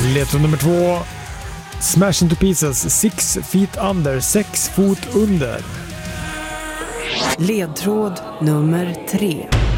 Ledtråd nummer 2. Smash into pieces, 6 feet under, 6 fot under. Ledtråd nummer 3.